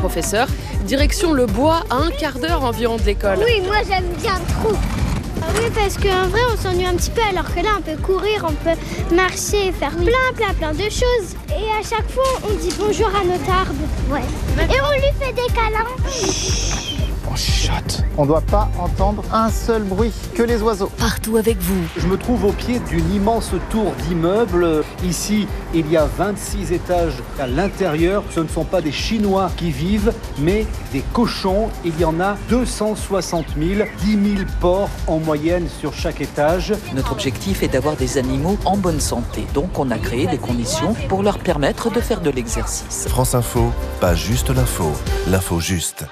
professeurs. Direction le bois, à 1/4 d'heure environ de l'école. Oui, moi j'aime bien trop. Oui, parce qu'en vrai, on s'ennuie un petit peu, alors que là, on peut courir, on peut marcher, faire plein de choses. Et à chaque fois, on dit bonjour à notre arbre. Ouais. Et on lui fait des câlins. On chuchote. On ne doit pas entendre un seul bruit, que les oiseaux. Partout avec vous. Je me trouve au pied d'une immense tour d'immeubles. Ici, il y a 26 étages à l'intérieur. Ce ne sont pas des Chinois qui vivent, mais des cochons. Il y en a 260 000, 10 000 porcs en moyenne sur chaque étage. Notre objectif est d'avoir des animaux en bonne santé. Donc on a créé des conditions pour leur permettre de faire de l'exercice. France Info, pas juste l'info, l'info juste.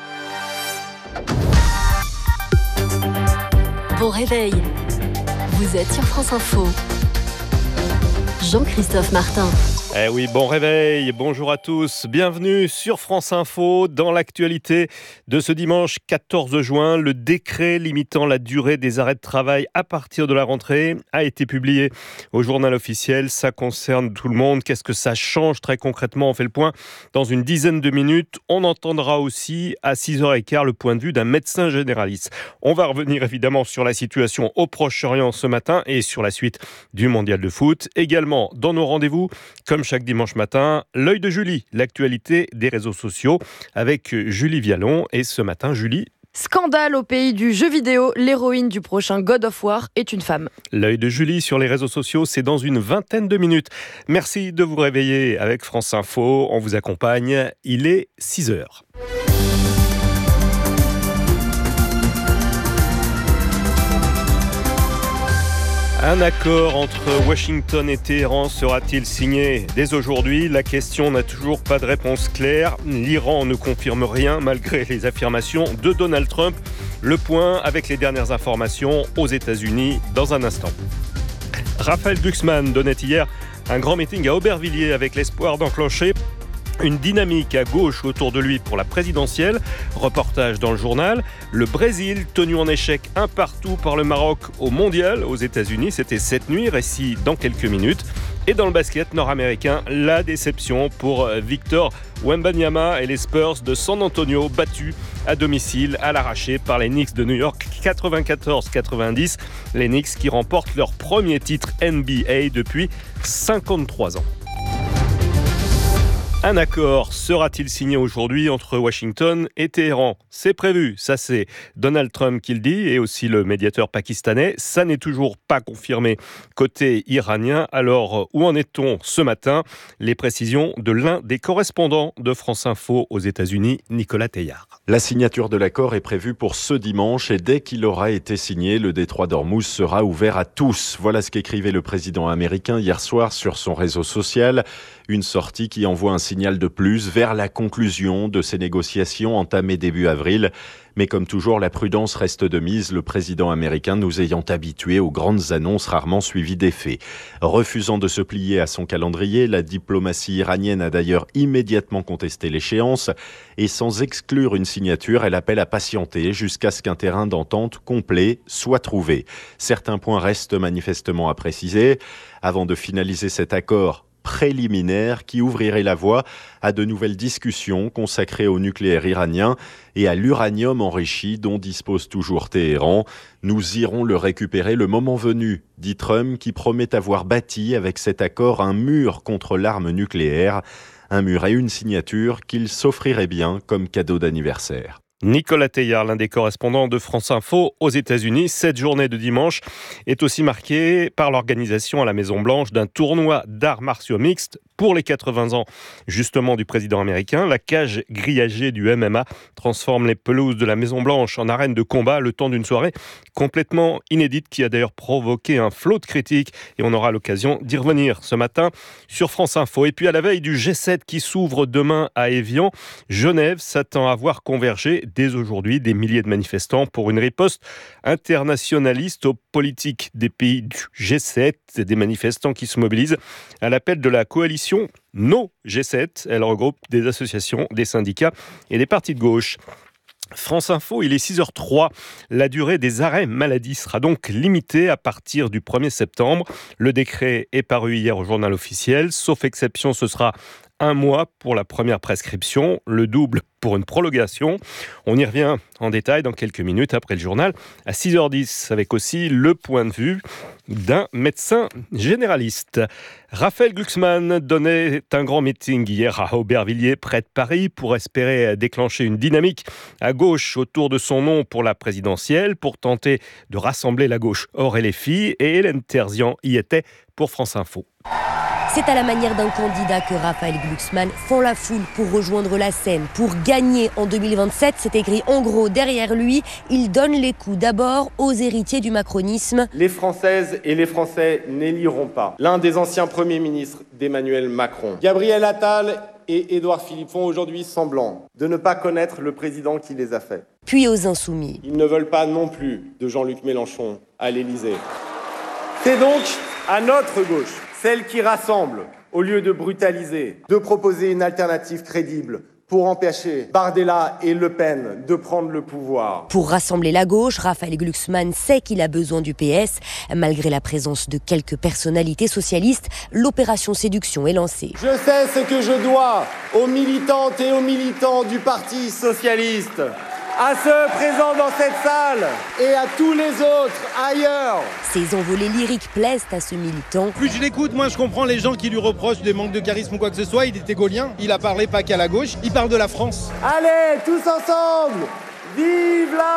Bon réveil. Vous êtes sur France Info. Jean-Christophe Martin. Eh oui, bon réveil, bonjour à tous, bienvenue sur France Info. Dans l'actualité de ce dimanche 14 juin, le décret limitant la durée des arrêts de travail à partir de la rentrée a été publié au journal officiel. Ça concerne tout le monde. Qu'est-ce que ça change très concrètement? On fait le point dans une dizaine de minutes. On entendra aussi à 6h15 le point de vue d'un médecin généraliste. On va revenir évidemment sur la situation au Proche-Orient ce matin et sur la suite du mondial de foot. Également dans nos rendez-vous, comme chaque dimanche matin, l'œil de Julie, l'actualité des réseaux sociaux avec Julie Vialon. Et ce matin, Julie... Scandale au pays du jeu vidéo, l'héroïne du prochain God of War est une femme. L'œil de Julie sur les réseaux sociaux, c'est dans une vingtaine de minutes. Merci de vous réveiller avec France Info. On vous accompagne, il est 6h. Un accord entre Washington et Téhéran sera-t-il signé dès aujourd'hui? La question n'a toujours pas de réponse claire. L'Iran ne confirme rien malgré les affirmations de Donald Trump. Le point avec les dernières informations aux États-Unis dans un instant. Raphaël Glucksmann donnait hier un grand meeting à Aubervilliers avec l'espoir d'enclencher une dynamique à gauche autour de lui pour la présidentielle. Reportage dans le journal. Le Brésil, tenu en échec un partout par le Maroc au mondial aux États-Unis. C'était cette nuit, récit dans quelques minutes. Et dans le basket nord-américain, la déception pour Victor Wembanyama et les Spurs de San Antonio, battus à domicile à l'arraché par les Knicks de New York 94-90. Les Knicks qui remportent leur premier titre NBA depuis 53 ans. Un accord sera-t-il signé aujourd'hui entre Washington et Téhéran? C'est prévu, ça c'est Donald Trump qui le dit et aussi le médiateur pakistanais. Ça n'est toujours pas confirmé côté iranien. Alors où en est-on ce matin? Les précisions de l'un des correspondants de France Info aux États-Unis, Nicolas Teillard. La signature de l'accord est prévue pour ce dimanche et dès qu'il aura été signé, le détroit d'Ormuz sera ouvert à tous. Voilà ce qu'écrivait le président américain hier soir sur son réseau social. Une sortie qui envoie un signal de plus vers la conclusion de ces négociations entamées début avril. Mais comme toujours, la prudence reste de mise, le président américain nous ayant habitués aux grandes annonces rarement suivies d'effets. Refusant de se plier à son calendrier, la diplomatie iranienne a d'ailleurs immédiatement contesté l'échéance et sans exclure une signature, elle appelle à patienter jusqu'à ce qu'un terrain d'entente complet soit trouvé. Certains points restent manifestement à préciser. Avant de finaliser cet accord préliminaire qui ouvrirait la voie à de nouvelles discussions consacrées au nucléaire iranien et à l'uranium enrichi dont dispose toujours Téhéran. Nous irons le récupérer le moment venu, dit Trump, qui promet avoir bâti avec cet accord un mur contre l'arme nucléaire, un mur et une signature qu'il s'offrirait bien comme cadeau d'anniversaire. Nicolas Teillard, l'un des correspondants de France Info aux États-Unis. Cette journée de dimanche est aussi marquée par l'organisation à la Maison-Blanche d'un tournoi d'arts martiaux mixtes pour les 80 ans justement du président américain. La cage grillagée du MMA transforme les pelouses de la Maison-Blanche en arène de combat le temps d'une soirée complètement inédite qui a d'ailleurs provoqué un flot de critiques et on aura l'occasion d'y revenir ce matin sur France Info. Et puis à la veille du G7 qui s'ouvre demain à Évian, Genève s'attend à voir converger dès aujourd'hui des milliers de manifestants pour une riposte internationaliste aux politiques des pays du G7, des manifestants qui se mobilisent à l'appel de la coalition No G7. Elle regroupe des associations, des syndicats et des partis de gauche. France Info, il est 6h03. La durée des arrêts maladie sera donc limitée à partir du 1er septembre. Le décret est paru hier au journal officiel. Sauf exception, ce sera 1 mois pour la première prescription, le double pour une prolongation. On y revient en détail dans quelques minutes après le journal à 6h10 avec aussi le point de vue d'un médecin généraliste. Raphaël Glucksmann donnait un grand meeting hier à Aubervilliers près de Paris pour espérer déclencher une dynamique à gauche autour de son nom pour la présidentielle, pour tenter de rassembler la gauche hors et les filles, et Hélène Terzian y était pour France Info. C'est à la manière d'un candidat que Raphaël Glucksmann fend la foule pour rejoindre la scène. Pour gagner en 2027, c'est écrit en gros derrière lui. Il donne les coups d'abord aux héritiers du macronisme. Les Françaises et les Français n'éliront pas l'un des anciens premiers ministres d'Emmanuel Macron. Gabriel Attal et Édouard Philippe font aujourd'hui semblant de ne pas connaître le président qui les a faits. Puis aux Insoumis. Ils ne veulent pas non plus de Jean-Luc Mélenchon à l'Élysée. C'est donc à notre gauche, celle qui rassemble, au lieu de brutaliser, de proposer une alternative crédible pour empêcher Bardella et Le Pen de prendre le pouvoir. Pour rassembler la gauche, Raphaël Glucksmann sait qu'il a besoin du PS. Malgré la présence de quelques personnalités socialistes, l'opération séduction est lancée. Je sais ce que je dois aux militantes et aux militants du Parti socialiste, à ceux présents dans cette salle et à tous les autres ailleurs. Ces envolées lyriques plaisent à ce militant. Plus je l'écoute, moins je comprends les gens qui lui reprochent des manques de charisme ou quoi que ce soit. Il était gaulien, il a parlé pas qu'à la gauche, il parle de la France. Allez, tous ensemble, vive la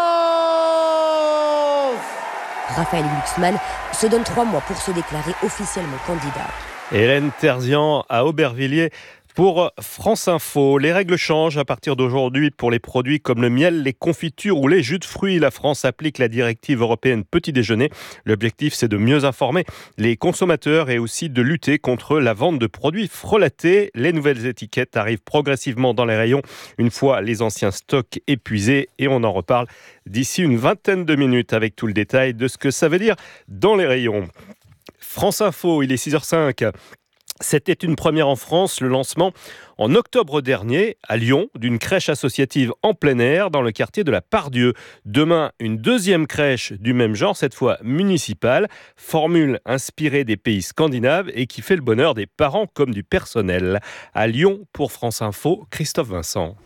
France! Raphaël Glucksmann se donne 3 mois pour se déclarer officiellement candidat. Hélène Terzian à Aubervilliers. Pour France Info, les règles changent à partir d'aujourd'hui pour les produits comme le miel, les confitures ou les jus de fruits. La France applique la directive européenne petit déjeuner. L'objectif, c'est de mieux informer les consommateurs et aussi de lutter contre la vente de produits frelatés. Les nouvelles étiquettes arrivent progressivement dans les rayons une fois les anciens stocks épuisés, et on en reparle d'ici une vingtaine de minutes avec tout le détail de ce que ça veut dire dans les rayons. France Info, il est 6h05. C'était une première en France, le lancement en octobre dernier à Lyon d'une crèche associative en plein air dans le quartier de la Part-Dieu. Demain, une deuxième crèche du même genre, cette fois municipale, formule inspirée des pays scandinaves et qui fait le bonheur des parents comme du personnel. À Lyon, pour France Info, Christophe Vincent.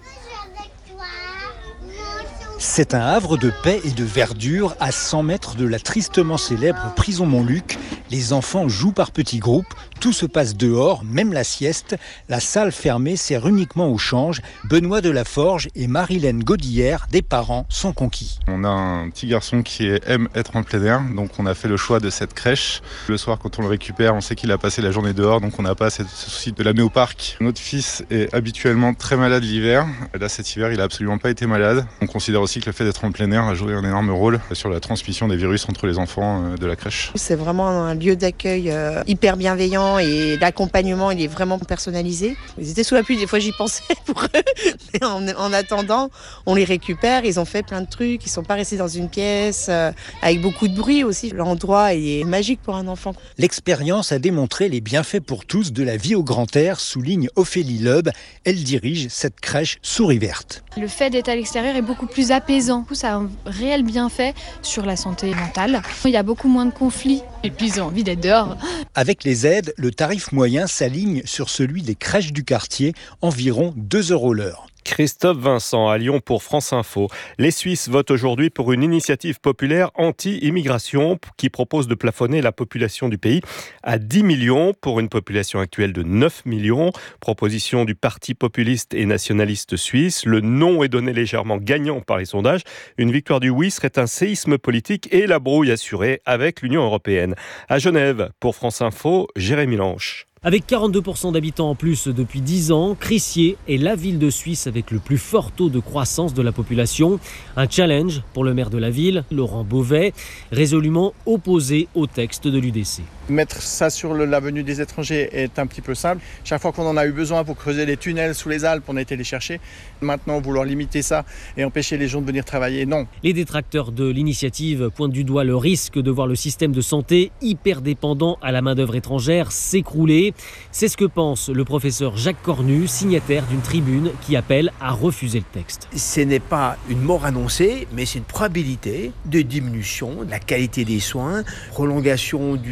C'est un havre de paix et de verdure à 100 mètres de la tristement célèbre prison Montluc. Les enfants jouent par petits groupes, tout se passe dehors, même la sieste. La salle fermée sert uniquement au change. Benoît Delaforge et Marilène Godillère, des parents, sont conquis. On a un petit garçon qui aime être en plein air, donc on a fait le choix de cette crèche. Le soir, quand on le récupère, on sait qu'il a passé la journée dehors, donc on n'a pas ce souci de l'amener au parc. Notre fils est habituellement très malade l'hiver. Là, cet hiver, il n'a absolument pas été malade. On considère aussi que le fait d'être en plein air a joué un énorme rôle sur la transmission des virus entre les enfants de la crèche. C'est vraiment un lieu d'accueil hyper bienveillant et l'accompagnement il est vraiment personnalisé. Ils étaient sous la pluie, des fois j'y pensais pour eux, mais en attendant on les récupère, ils ont fait plein de trucs, ils sont pas restés dans une pièce avec beaucoup de bruit aussi. L'endroit est magique pour un enfant. L'expérience a démontré les bienfaits pour tous de la vie au grand air, souligne Ophélie Loeb. Elle dirige cette crèche Souris Verte. Le fait d'être à l'extérieur est beaucoup plus apaisant. Ça a un réel bienfait sur la santé mentale. Il y a beaucoup moins de conflits et puis ils ont envie d'être dehors. Avec les aides, le tarif moyen s'aligne sur celui des crèches du quartier, environ 2 € l'heure. Christophe Vincent à Lyon pour France Info. Les Suisses votent aujourd'hui pour une initiative populaire anti-immigration qui propose de plafonner la population du pays à 10 millions pour une population actuelle de 9 millions. Proposition du parti populiste et nationaliste suisse. Le non est donné légèrement gagnant par les sondages. Une victoire du oui serait un séisme politique et la brouille assurée avec l'Union européenne. À Genève, pour France Info, Jérémy Lanche. Avec 42% d'habitants en plus depuis 10 ans, Crissier est la ville de Suisse avec le plus fort taux de croissance de la population. Un challenge pour le maire de la ville, Laurent Beauvais, résolument opposé au texte de l'UDC. Mettre ça sur la venue des étrangers est un petit peu simple. Chaque fois qu'on en a eu besoin pour creuser des tunnels sous les Alpes, on a été les chercher. Maintenant, vouloir limiter ça et empêcher les gens de venir travailler, non. Les détracteurs de l'initiative pointent du doigt le risque de voir le système de santé hyper dépendant à la main-d'œuvre étrangère s'écrouler. C'est ce que pense le professeur Jacques Cornu, signataire d'une tribune qui appelle à refuser le texte. Ce n'est pas une mort annoncée, mais c'est une probabilité de diminution de la qualité des soins, prolongation du temps d'attente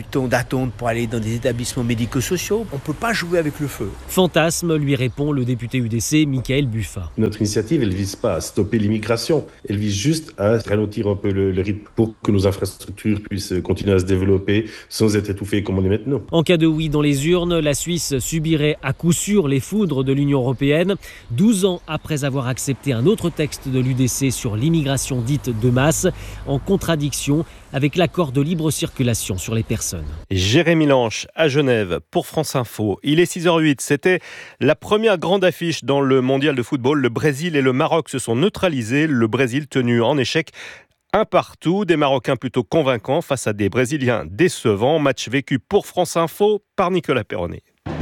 attendre pour aller dans des établissements médico-sociaux. On ne peut pas jouer avec le feu. Fantasme, lui répond le député UDC, Mickaël Buffa. Notre initiative, elle ne vise pas à stopper l'immigration. Elle vise juste à ralentir un peu le rythme pour que nos infrastructures puissent continuer à se développer sans être étouffées comme on est maintenant. En cas de oui dans les urnes, la Suisse subirait à coup sûr les foudres de l'Union européenne. 12 ans après avoir accepté un autre texte de l'UDC sur l'immigration dite de masse, en contradiction avec l'accord de libre circulation sur les personnes. Jérémy Lanche à Genève pour France Info. Il est 6h08. C'était la première grande affiche dans le mondial de football. Le Brésil et le Maroc se sont neutralisés. Le Brésil tenu en échec 1-1, des Marocains plutôt convaincants face à des Brésiliens décevants. Match vécu pour France Info par Nicolas Perronnet.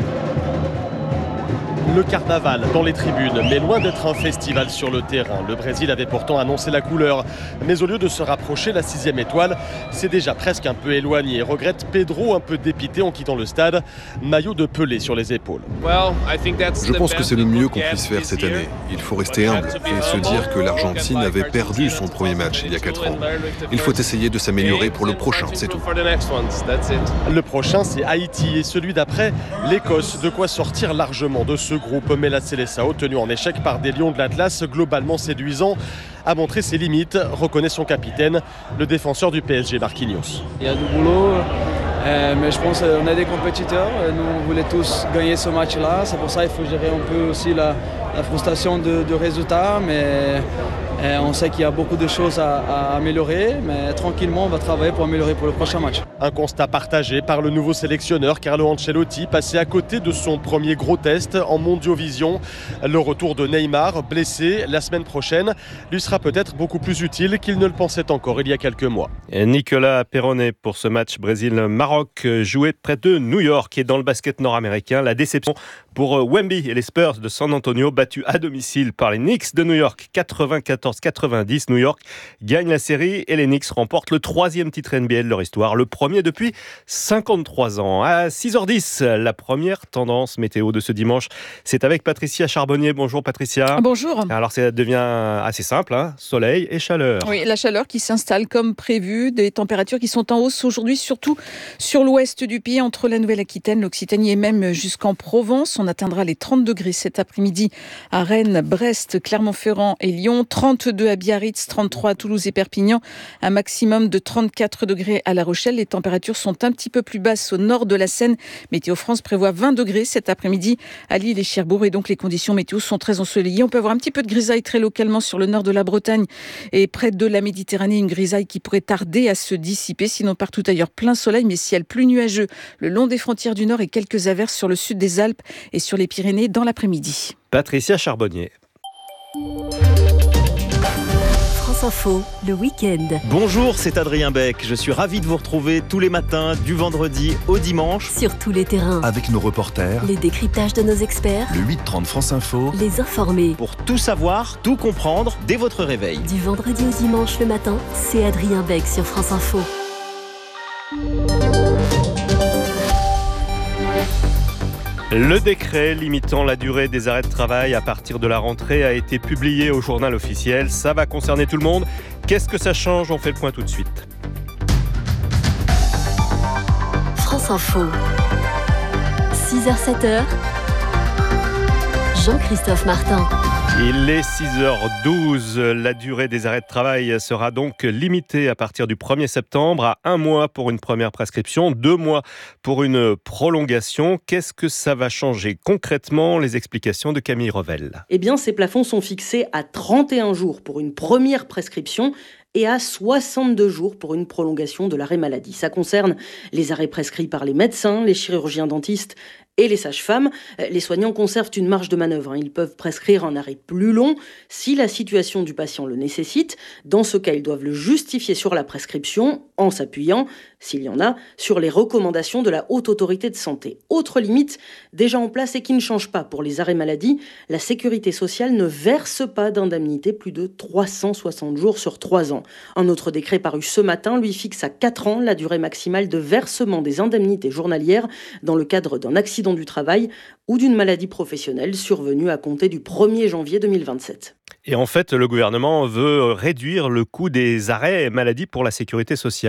Le carnaval dans les tribunes, mais loin d'être un festival sur le terrain. Le Brésil avait pourtant annoncé la couleur. Mais au lieu de se rapprocher, la 6e étoile s'est déjà presque un peu éloignée. Regrette Pedro, un peu dépité en quittant le stade. Maillot de Pelé sur les épaules. Je pense que c'est le mieux qu'on puisse faire cette année. Il faut rester humble et se dire que l'Argentine avait perdu son premier match il y a 4 ans. Il faut essayer de s'améliorer pour le prochain, c'est tout. Le prochain, c'est Haïti et celui d'après, l'Écosse. De quoi sortir largement de ce groupe, mais la Seleção, tenu en échec par des Lions de l'Atlas globalement séduisants, a montré ses limites, reconnaît son capitaine, le défenseur du PSG, Marquinhos. Il y a du boulot, mais je pense qu'on est des compétiteurs. Nous, on voulait tous gagner ce match-là. C'est pour ça qu'il faut gérer un peu aussi la frustration de résultats, mais on sait qu'il y a beaucoup de choses à améliorer, mais tranquillement, on va travailler pour améliorer pour le prochain match. Un constat partagé par le nouveau sélectionneur Carlo Ancelotti, passé à côté de son premier gros test en Mondiovision. Le retour de Neymar, blessé la semaine prochaine, lui sera peut-être beaucoup plus utile qu'il ne le pensait encore il y a quelques mois. Et Nicolas Perronnet pour ce match Brésil-Maroc joué près de New York et dans le basket nord-américain. La déception pour Wemby et les Spurs de San Antonio, battus à domicile par les Knicks de New York 94-90. New York gagne la série et les Knicks remportent le 3e titre NBA de leur histoire, le premier depuis 53 ans. À 6h10, la première tendance météo de ce dimanche, c'est avec Patricia Charbonnier. Bonjour Patricia. Bonjour. Alors ça devient assez simple, soleil et chaleur. Oui, la chaleur qui s'installe comme prévu, des températures qui sont en hausse aujourd'hui, surtout sur l'ouest du pays, entre la Nouvelle-Aquitaine, l'Occitanie et même jusqu'en Provence. On atteindra les 30 degrés cet après-midi à Rennes, Brest, Clermont-Ferrand et Lyon, 32 à Biarritz, 33 à Toulouse et Perpignan, un maximum de 34 degrés à La Rochelle. Les températures sont un petit peu plus basses au nord de la Seine. Météo France prévoit 20 degrés cet après-midi à Lille et Cherbourg et donc les conditions météo sont très ensoleillées. On peut avoir un petit peu de grisaille très localement sur le nord de la Bretagne et près de la Méditerranée, une grisaille qui pourrait tarder à se dissiper. Sinon partout ailleurs plein soleil mais ciel plus nuageux le long des frontières du nord et quelques averses sur le sud des Alpes et sur les Pyrénées dans l'après-midi. Patricia Charbonnier. France Info, le week-end. Bonjour, c'est Adrien Beck. Je suis ravi de vous retrouver tous les matins, du vendredi au dimanche. Sur tous les terrains. Avec nos reporters. Les décryptages de nos experts. Le 8-30 France Info. Les informés. Pour tout savoir, tout comprendre dès votre réveil. Du vendredi au dimanche le matin, c'est Adrien Beck sur France Info. Le décret limitant la durée des arrêts de travail à partir de la rentrée a été publié au journal officiel. Ça va concerner tout le monde. Qu'est-ce que ça change ? On fait le point tout de suite. France Info. 6h-7h. Jean-Christophe Martin. Il est 6h12. La durée des arrêts de travail sera donc limitée à partir du 1er septembre à 1 mois pour une première prescription, 2 mois pour une prolongation. Qu'est-ce que ça va changer concrètement ? Les explications de Camille Revel. Eh bien, ces plafonds sont fixés à 31 jours pour une première prescription et à 62 jours pour une prolongation de l'arrêt maladie. Ça concerne les arrêts prescrits par les médecins, les chirurgiens dentistes et les sages-femmes. Les soignants conservent une marge de manœuvre. Ils peuvent prescrire un arrêt plus long si la situation du patient le nécessite. Dans ce cas, ils doivent le justifier sur la prescription en s'appuyant, s'il y en a, sur les recommandations de la Haute Autorité de Santé. Autre limite déjà en place et qui ne change pas pour les arrêts maladie, la Sécurité sociale ne verse pas d'indemnité plus de 360 jours sur 3 ans. Un autre décret paru ce matin lui fixe à 4 ans la durée maximale de versement des indemnités journalières dans le cadre d'un accident du travail ou d'une maladie professionnelle survenue à compter du 1er janvier 2027. Et en fait, le gouvernement veut réduire le coût des arrêts maladie pour la sécurité sociale.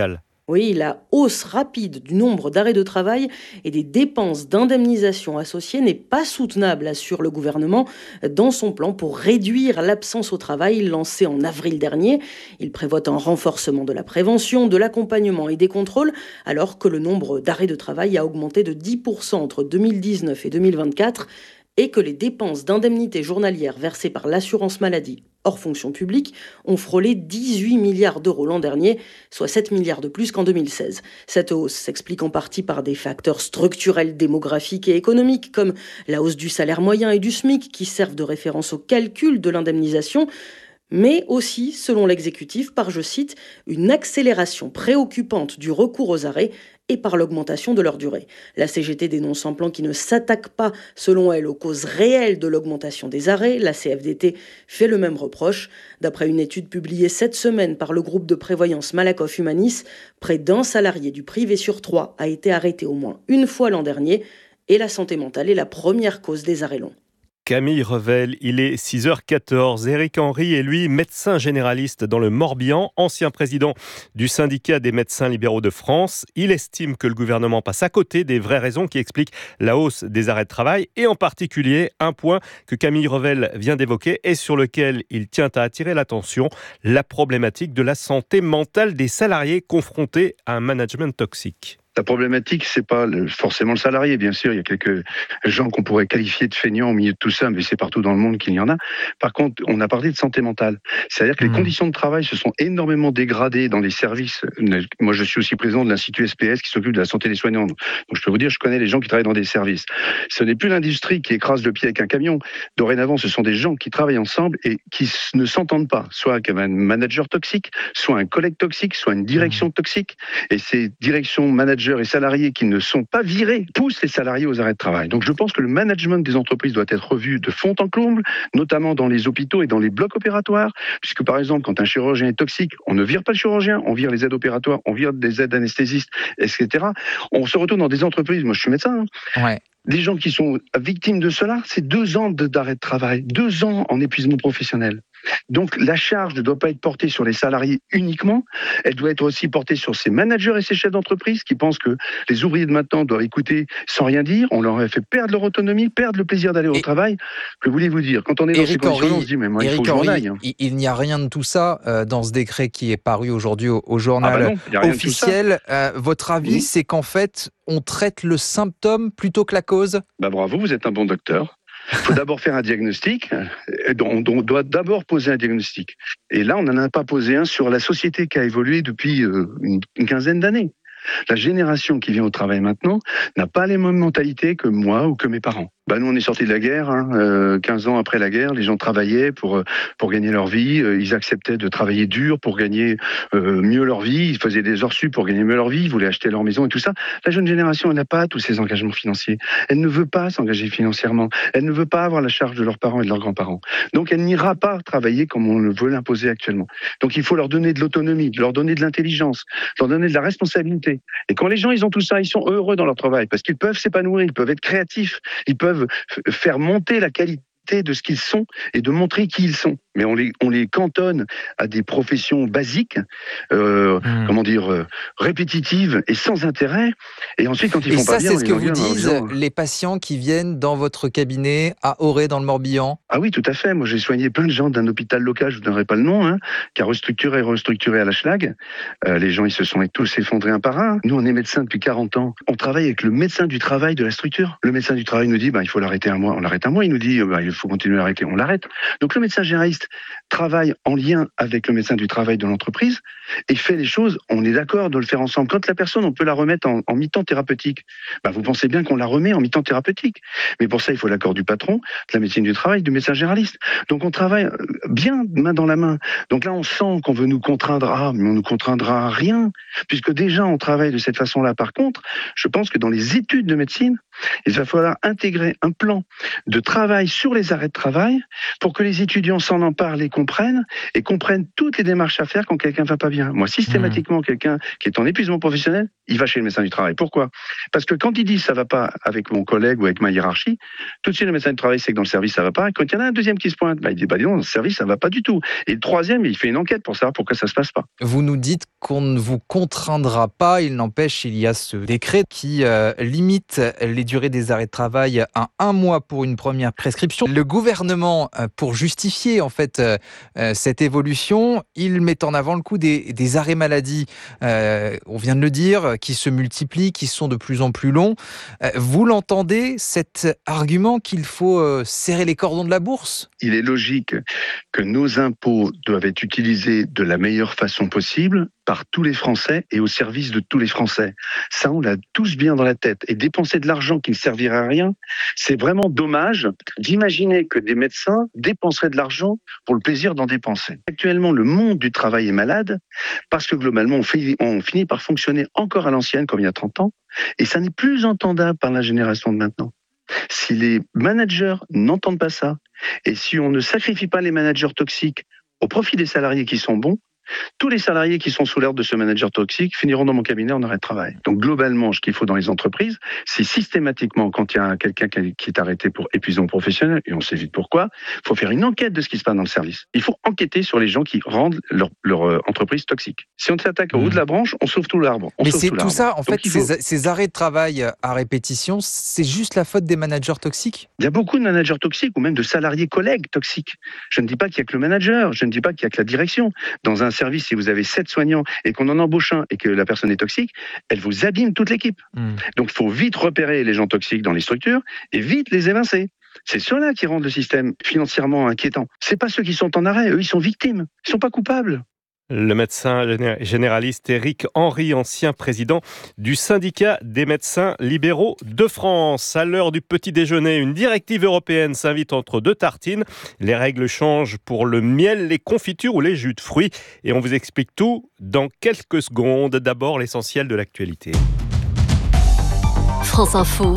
Oui, la hausse rapide du nombre d'arrêts de travail et des dépenses d'indemnisation associées n'est pas soutenable, assure le gouvernement dans son plan pour réduire l'absence au travail lancé en avril dernier. Il prévoit un renforcement de la prévention, de l'accompagnement et des contrôles, alors que le nombre d'arrêts de travail a augmenté de 10% entre 2019 et 2024 et que les dépenses d'indemnités journalières versées par l'assurance maladie hors fonction publique ont frôlé 18 milliards d'euros l'an dernier, soit 7 milliards de plus qu'en 2016. Cette hausse s'explique en partie par des facteurs structurels démographiques et économiques, comme la hausse du salaire moyen et du SMIC, qui servent de référence au calcul de l'indemnisation, mais aussi, selon l'exécutif, par, je cite, une accélération préoccupante du recours aux arrêts et par l'augmentation de leur durée. La CGT dénonce un plan qui ne s'attaque pas, selon elle, aux causes réelles de l'augmentation des arrêts. La CFDT fait le même reproche. D'après une étude publiée cette semaine par le groupe de prévoyance Malakoff Humanis, près d'un salarié du privé sur 3 a été arrêté au moins une fois l'an dernier et la santé mentale est la première cause des arrêts longs. Camille Revel, il est 6h14. Éric Henry est lui médecin généraliste dans le Morbihan, ancien président du syndicat des médecins libéraux de France. Il estime que le gouvernement passe à côté des vraies raisons qui expliquent la hausse des arrêts de travail et en particulier un point que Camille Revel vient d'évoquer et sur lequel il tient à attirer l'attention, la problématique de la santé mentale des salariés confrontés à un management toxique. La problématique, c'est pas forcément le salarié, bien sûr. Il y a quelques gens qu'on pourrait qualifier de feignants au milieu de tout ça, mais c'est partout dans le monde qu'il y en a. Par contre, on a parlé de santé mentale. C'est-à-dire que les conditions de travail se sont énormément dégradées dans les services. Moi, je suis aussi président de l'Institut SPS qui s'occupe de la santé des soignants. Donc, je peux vous dire, je connais les gens qui travaillent dans des services. Ce n'est plus l'industrie qui écrase le pied avec un camion. Dorénavant, ce sont des gens qui travaillent ensemble et qui ne s'entendent pas. Soit un manager toxique, soit un collègue toxique, soit une direction toxique. Et ces directions, managers et salariés qui ne sont pas virés poussent les salariés aux arrêts de travail. Donc je pense que le management des entreprises doit être revu de fond en comble, notamment dans les hôpitaux et dans les blocs opératoires, puisque par exemple quand un chirurgien est toxique, on ne vire pas le chirurgien, on vire les aides opératoires, on vire des aides anesthésistes, etc. On se retrouve dans des entreprises, moi je suis médecin, Ouais. Des gens qui sont victimes de cela, c'est 2 ans d'arrêt de travail, 2 ans en épuisement professionnel. Donc la charge ne doit pas être portée sur les salariés uniquement, elle doit être aussi portée sur ces managers et ces chefs d'entreprise qui pensent que les ouvriers de maintenant doivent écouter sans rien dire, on leur a fait perdre leur autonomie, perdre le plaisir d'aller au travail. Que voulez-vous dire ? Quand on est dans ces conditions, on se dit mais moi il faut que je m'en aille. Il n'y a rien de tout ça dans ce décret qui est paru aujourd'hui au journal officiel. Votre avis, c'est qu'en fait, on traite le symptôme plutôt que la cause ? Bravo, vous êtes un bon docteur. Il faut d'abord faire un diagnostic. On doit d'abord poser un diagnostic. Et là, on n'en a pas posé un sur la société qui a évolué depuis une quinzaine d'années. La génération qui vient au travail maintenant n'a pas les mêmes mentalités que moi ou que mes parents. Nous, on est sortis de la guerre. 15 ans après la guerre, les gens travaillaient pour gagner leur vie. Ils acceptaient de travailler dur pour gagner mieux leur vie. Ils faisaient des heures sup pour gagner mieux leur vie. Ils voulaient acheter leur maison et tout ça. La jeune génération, elle n'a pas tous ces engagements financiers. Elle ne veut pas s'engager financièrement. Elle ne veut pas avoir la charge de leurs parents et de leurs grands-parents. Donc, elle n'ira pas travailler comme on le veut l'imposer actuellement. Donc, il faut leur donner de l'autonomie, leur donner de l'intelligence, leur donner de la responsabilité. Et quand les gens, ils ont tout ça, ils sont heureux dans leur travail parce qu'ils peuvent s'épanouir, ils peuvent être créatifs, ils peuvent faire monter la qualité de ce qu'ils sont et de montrer qui ils sont. Mais on les cantonne à des professions basiques, répétitives et sans intérêt. Et ensuite, quand ils font pas bien... Et ça, c'est ce que vous disent les patients qui viennent dans votre cabinet à Auray, dans le Morbihan ? Ah oui, tout à fait. Moi, j'ai soigné plein de gens d'un hôpital local, je ne vous donnerai pas le nom, qui a restructuré à la Schlag. Les gens, ils se sont tous effondrés un par un. Nous, on est médecins depuis 40 ans. On travaille avec le médecin du travail de la structure. Le médecin du travail nous dit, il faut l'arrêter un mois. On l'arrête un mois. Il nous dit, il faut continuer à l'arrêter. On l'arrête. Donc, le médecin généraliste travaille en lien avec le médecin du travail de l'entreprise et fait les choses, on est d'accord de le faire ensemble. Quand la personne, on peut la remettre en mi-temps thérapeutique, vous pensez bien qu'on la remet en mi-temps thérapeutique. Mais pour ça, il faut l'accord du patron, de la médecine du travail, du médecin généraliste. Donc on travaille bien main dans la main. Donc là, on sent qu'on veut nous contraindre, mais on nous contraindra à rien, puisque déjà on travaille de cette façon-là. Par contre, je pense que dans les études de médecine, Il va falloir intégrer un plan de travail sur les arrêts de travail pour que les étudiants s'en emparent et comprennent toutes les démarches à faire quand quelqu'un ne va pas bien. Moi, systématiquement, quelqu'un qui est en épuisement professionnel, il va chez le médecin du travail. Pourquoi ? Parce que quand il dit ça va pas avec mon collègue ou avec ma hiérarchie, tout de suite le médecin du travail sait que dans le service ça va pas. Et quand il y en a un deuxième qui se pointe, il dit dis donc, dans le service ça va pas du tout. Et le troisième, il fait une enquête pour savoir pourquoi ça se passe pas. Vous nous dites qu'on ne vous contraindra pas, il n'empêche, il y a ce décret qui limite les durées des arrêts de travail à 1 mois pour une première prescription. Le gouvernement, pour justifier en fait cette évolution, il met en avant le coût des arrêts maladie. On vient de le dire, qui se multiplient, qui sont de plus en plus longs. Vous l'entendez, cet argument qu'il faut serrer les cordons de la bourse ? Il est logique que nos impôts doivent être utilisés de la meilleure façon possible par tous les Français et au service de tous les Français. Ça, on l'a tous bien dans la tête. Et dépenser de l'argent qui ne servirait à rien, c'est vraiment dommage d'imaginer que des médecins dépenseraient de l'argent pour le plaisir d'en dépenser. Actuellement, le monde du travail est malade parce que globalement, on finit par fonctionner encore à l'ancienne comme il y a 30 ans et ça n'est plus entendable par la génération de maintenant. Si les managers n'entendent pas ça et si on ne sacrifie pas les managers toxiques au profit des salariés qui sont bons, tous les salariés qui sont sous l'ordre de ce manager toxique finiront dans mon cabinet en arrêt de travail. Donc globalement, ce qu'il faut dans les entreprises, c'est systématiquement, quand il y a quelqu'un qui est arrêté pour épuisement professionnel, et on sait vite pourquoi, il faut faire une enquête de ce qui se passe dans le service. Il faut enquêter sur les gens qui rendent leur entreprise toxique. Si on s'attaque au haut de la branche, on sauve tout l'arbre. Mais c'est tout ça, en fait, ces arrêts de travail à répétition, c'est juste la faute des managers toxiques ? Il y a beaucoup de managers toxiques ou même de salariés collègues toxiques. Je ne dis pas qu'il y a que le manager, je ne dis pas qu'il y a que la direction. Dans un service, si vous avez 7 soignants et qu'on en embauche un et que la personne est toxique, elle vous abîme toute l'équipe. Donc il faut vite repérer les gens toxiques dans les structures et vite les évincer. C'est ceux-là qui rendent le système financièrement inquiétant. C'est pas ceux qui sont en arrêt, eux ils sont victimes, ils sont pas coupables. Le médecin généraliste Éric Henry, ancien président du syndicat des médecins libéraux de France. À l'heure du petit déjeuner, une directive européenne s'invite entre 2 tartines. Les règles changent pour le miel, les confitures ou les jus de fruits. Et on vous explique tout dans quelques secondes. D'abord, l'essentiel de l'actualité. France Info,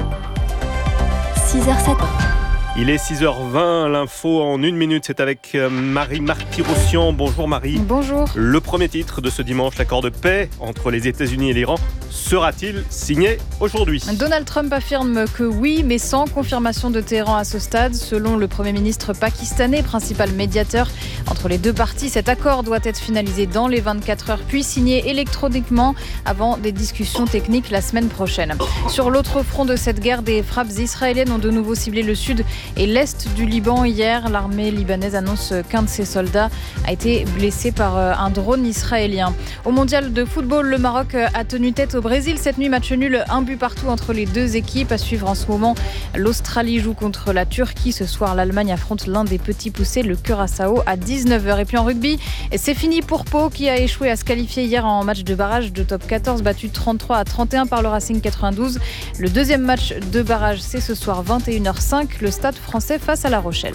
6h07. Il est 6h20, l'info en 1 minute, c'est avec Marie Marty-Roussian. Bonjour Marie. Bonjour. Le premier titre de ce dimanche, l'accord de paix entre les États-Unis et l'Iran, sera-t-il signé aujourd'hui ? Donald Trump affirme que oui, mais sans confirmation de Téhéran à ce stade. Selon le Premier ministre pakistanais, principal médiateur entre les deux parties, cet accord doit être finalisé dans les 24 heures, puis signé électroniquement avant des discussions techniques la semaine prochaine. Sur l'autre front de cette guerre, des frappes israéliennes ont de nouveau ciblé le sud et l'est du Liban hier. L'armée libanaise annonce qu'un de ses soldats a été blessé par un drone israélien. Au mondial de football, le Maroc a tenu tête au Brésil. Cette nuit, match nul, 1 but partout entre les deux équipes. À suivre en ce moment, l'Australie joue contre la Turquie. Ce soir, l'Allemagne affronte l'un des petits poussés, le Curaçao, à 19h. Et puis en rugby, c'est fini pour Pau qui a échoué à se qualifier hier en match de barrage de top 14, battu 33-31 par le Racing 92. Le deuxième match de barrage, c'est ce soir 21h05. Le Stade français face à La Rochelle.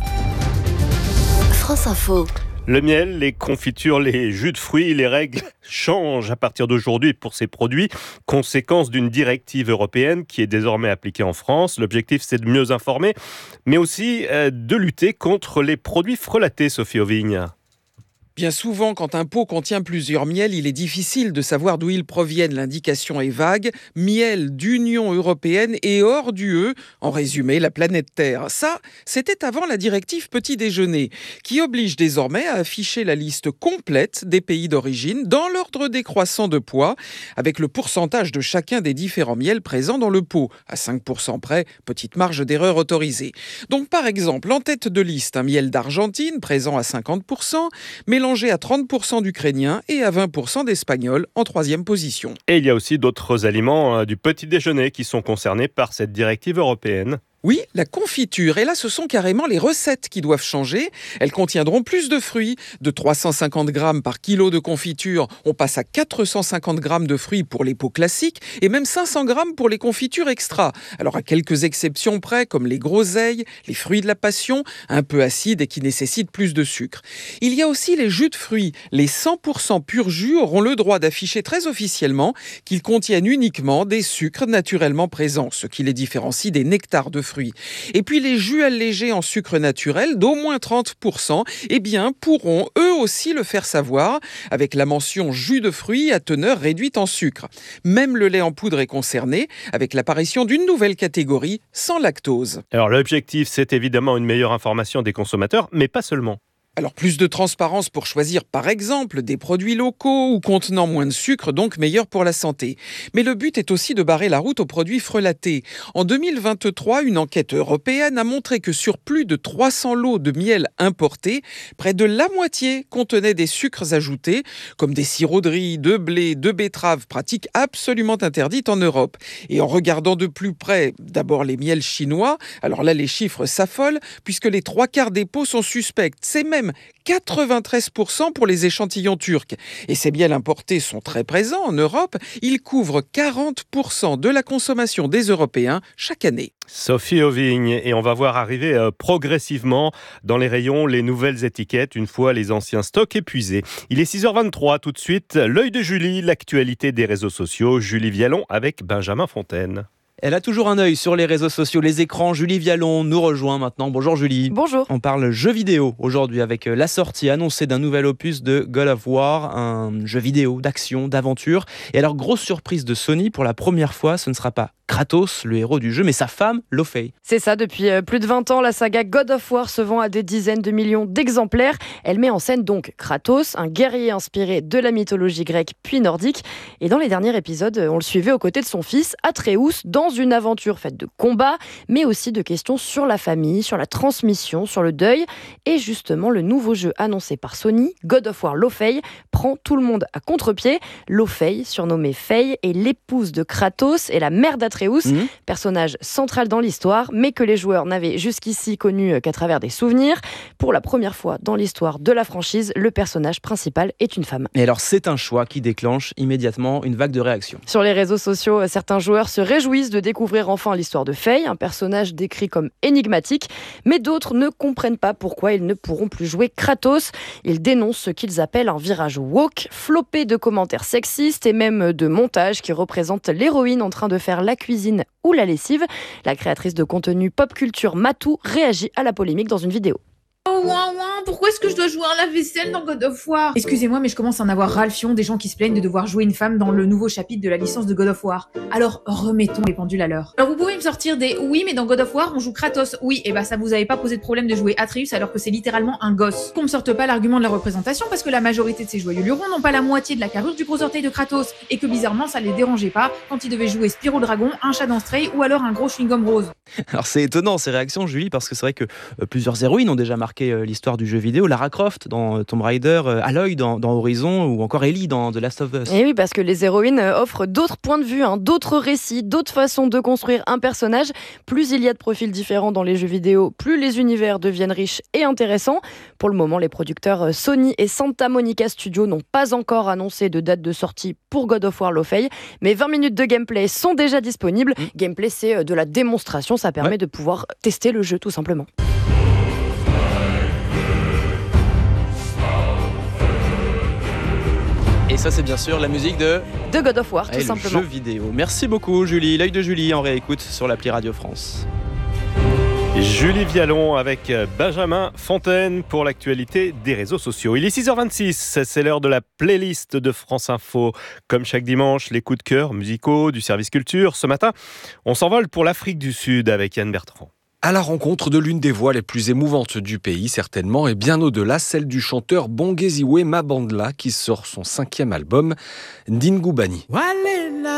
France Info. Le miel, les confitures, les jus de fruits, les règles changent à partir d'aujourd'hui pour ces produits. Conséquence d'une directive européenne qui est désormais appliquée en France. L'objectif, c'est de mieux informer, mais aussi de lutter contre les produits frelatés, Sophie Auvigne. Bien souvent, quand un pot contient plusieurs miels, il est difficile de savoir d'où ils proviennent. L'indication est vague. Miel d'Union européenne et hors d'UE. En résumé, la planète Terre. Ça, c'était avant la directive petit déjeuner, qui oblige désormais à afficher la liste complète des pays d'origine dans l'ordre décroissant de poids, avec le pourcentage de chacun des différents miels présents dans le pot. À 5% près, petite marge d'erreur autorisée. Donc par exemple, en tête de liste, un miel d'Argentine, présent à 50%, mélangé à 30% d'Ukrainien et à 20% d'Espagnol en 3e position. Et il y a aussi d'autres aliments du petit déjeuner qui sont concernés par cette directive européenne. Oui, la confiture. Et là, ce sont carrément les recettes qui doivent changer. Elles contiendront plus de fruits. De 350 grammes par kilo de confiture, on passe à 450 grammes de fruits pour les pots classiques et même 500 grammes pour les confitures extra. Alors, à quelques exceptions près, comme les groseilles, les fruits de la passion, un peu acides et qui nécessitent plus de sucre. Il y a aussi les jus de fruits. Les 100% pur jus auront le droit d'afficher très officiellement qu'ils contiennent uniquement des sucres naturellement présents, ce qui les différencie des nectars de fruits. Et puis les jus allégés en sucre naturel d'au moins 30%, pourront eux aussi le faire savoir avec la mention jus de fruits à teneur réduite en sucre. Même le lait en poudre est concerné avec l'apparition d'une nouvelle catégorie sans lactose. Alors l'objectif, c'est évidemment une meilleure information des consommateurs, mais pas seulement. Alors plus de transparence pour choisir par exemple des produits locaux ou contenant moins de sucre, donc meilleurs pour la santé. Mais le but est aussi de barrer la route aux produits frelatés. En 2023, une enquête européenne a montré que sur plus de 300 lots de miel importés, près de la moitié contenaient des sucres ajoutés, comme des sirops de riz, de blé, de betterave, pratique absolument interdite en Europe. Et en regardant de plus près, d'abord les miels chinois, alors là les chiffres s'affolent, puisque les 3/4 des pots sont suspects. C'est même 93% pour les échantillons turcs. Et ces miels importés sont très présents en Europe. Ils couvrent 40% de la consommation des Européens chaque année. Sophie Auvigne, et on va voir arriver progressivement dans les rayons les nouvelles étiquettes une fois les anciens stocks épuisés. Il est 6h23, tout de suite, l'œil de Julie, l'actualité des réseaux sociaux. Julie Vialon avec Benjamin Fontaine. Elle a toujours un œil sur les réseaux sociaux, les écrans. Julie Vialon nous rejoint maintenant. Bonjour Julie. Bonjour. On parle jeux vidéo aujourd'hui avec la sortie annoncée d'un nouvel opus de God of War, un jeu vidéo d'action, d'aventure. Et alors, grosse surprise de Sony, pour la première fois, ce ne sera pas Kratos, le héros du jeu, mais sa femme, Laufey. C'est ça, depuis plus de 20 ans, la saga God of War se vend à des dizaines de millions d'exemplaires. Elle met en scène donc Kratos, un guerrier inspiré de la mythologie grecque puis nordique. Et dans les derniers épisodes, on le suivait aux côtés de son fils, Atreus, dans une aventure faite de combats, mais aussi de questions sur la famille, sur la transmission, sur le deuil. Et justement, le nouveau jeu annoncé par Sony, God of War Laufey, prend tout le monde à contre-pied. Laufey, surnommée Faye, est l'épouse de Kratos et la mère d'Atreus, personnage central dans l'histoire, mais que les joueurs n'avaient jusqu'ici connu qu'à travers des souvenirs. Pour la première fois dans l'histoire de la franchise, le personnage principal est une femme. Et alors, c'est un choix qui déclenche immédiatement une vague de réactions. Sur les réseaux sociaux, certains joueurs se réjouissent de découvrir enfin l'histoire de Faye, un personnage décrit comme énigmatique, mais d'autres ne comprennent pas pourquoi ils ne pourront plus jouer Kratos. Ils dénoncent ce qu'ils appellent un virage woke, flopé de commentaires sexistes et même de montages qui représentent l'héroïne en train de faire la cuisine ou la lessive. La créatrice de contenu pop culture Matou réagit à la polémique dans une vidéo. Oh ouin ouin, pourquoi est-ce que je dois jouer à la vaisselle dans God of War? Excusez-moi, mais je commence à en avoir ras le fion des gens qui se plaignent de devoir jouer une femme dans le nouveau chapitre de la licence de God of War. Alors remettons les pendules à l'heure. Alors vous pouvez me sortir des oui, mais dans God of War on joue Kratos. Oui, et bah ça vous avait pas posé de problème de jouer Atreus alors que c'est littéralement un gosse. Qu'on me sorte pas l'argument de la représentation parce que la majorité de ces joyeux lurons n'ont pas la moitié de la carrure du gros orteil de Kratos et que bizarrement ça les dérangeait pas quand ils devaient jouer Spyro Dragon, un chat dans Stray ou alors un gros chewing-gum rose. Alors c'est étonnant ces réactions Julie parce que c'est vrai que plusieurs héroïnes ont déjà marqué l'histoire du jeu vidéo, Lara Croft dans Tomb Raider, Aloy dans Horizon ou encore Ellie dans The Last of Us. Et oui, parce que les héroïnes offrent d'autres points de vue, d'autres récits, d'autres façons de construire un personnage. Plus il y a de profils différents dans les jeux vidéo, plus les univers deviennent riches et intéressants. Pour le moment, les producteurs Sony et Santa Monica Studios n'ont pas encore annoncé de date de sortie pour God of War Laufey, mais 20 minutes de gameplay sont déjà disponibles. Gameplay, c'est de la démonstration, ça permet de pouvoir tester le jeu tout simplement. Et ça, c'est bien sûr la musique de God of War, tout simplement. Le jeu vidéo. Merci beaucoup, Julie. L'œil de Julie en réécoute sur l'appli Radio France. Julie Vialon avec Benjamin Fontaine pour l'actualité des réseaux sociaux. Il est 6h26, c'est l'heure de la playlist de France Info. Comme chaque dimanche, les coups de cœur musicaux du service culture. Ce matin, on s'envole pour l'Afrique du Sud avec Yann Bertrand. À la rencontre de l'une des voix les plus émouvantes du pays, certainement, et bien au-delà, celle du chanteur Bongeziwe Mabandla qui sort son 5e album, Ndingubani.